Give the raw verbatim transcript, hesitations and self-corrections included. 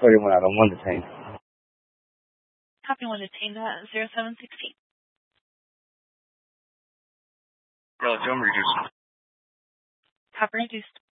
forty-one out on one detained. Copy one detained at zero seven sixteen. Relative reduced. Copy reduced.